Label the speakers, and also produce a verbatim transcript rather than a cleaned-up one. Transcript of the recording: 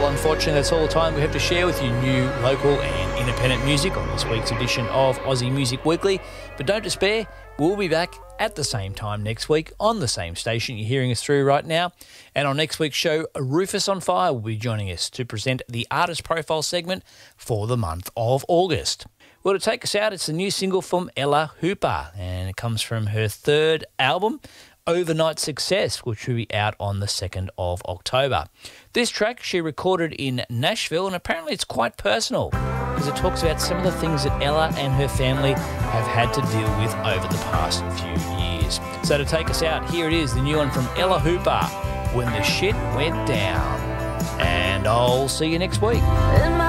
Speaker 1: unfortunately, that's all the time we have to share with you new, local and independent music on this week's edition of Aussie Music Weekly. But don't despair, we'll be back at the same time next week on the same station you're hearing us through right now. And on next week's show, Rufus on Fire will be joining us to present the Artist Profile segment for the month of August. Well, to take us out, it's a new single from Ella Hooper, and it comes from her third album, Overnight Success, which will be out on the second of October. This track she recorded in Nashville, and apparently it's quite personal because it talks about some of the things that Ella and her family have had to deal with over the past few years. So to take us out, here it is, the new one from Ella Hooper, When the Shit Went Down. And I'll see you next week.